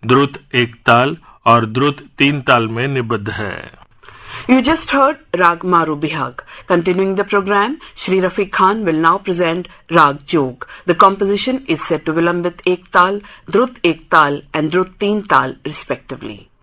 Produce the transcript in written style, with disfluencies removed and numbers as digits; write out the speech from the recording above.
द्रुत एक ताल और द्रुत 3 ताल में निबद्ध है। You just heard Rag Maru Bihag. Continuing the program, Shri Rafiq Khan will now present Rag Jog. The composition is set to Vilambit Ek Tal, Drut Ek Tal and Drut Teen Tal respectively.